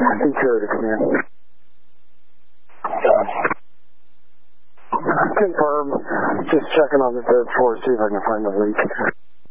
Intuitive command. Confirm. Just checking on the third floor, see if I can find the leak.